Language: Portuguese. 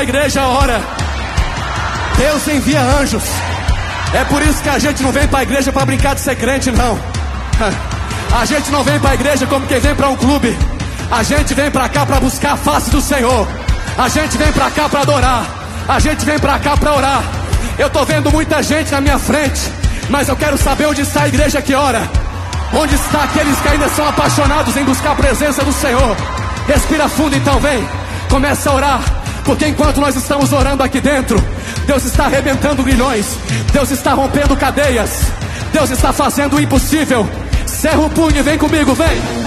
a igreja ora. Deus envia anjos. É por isso que a gente não vem para a igreja para brincar de ser crente, não. A gente não vem para a igreja como quem vem para um clube. A gente vem para cá para buscar a face do Senhor. A gente vem para cá para adorar. A gente vem para cá para orar. Eu tô vendo muita gente na minha frente, mas eu quero saber onde está a igreja que ora. Onde está aqueles que ainda são apaixonados em buscar a presença do Senhor? Respira fundo então, vem. Começa a orar. Porque enquanto nós estamos orando aqui dentro, Deus está arrebentando grilhões. Deus está rompendo cadeias. Deus está fazendo o impossível. Cerra o punho e vem comigo, vem.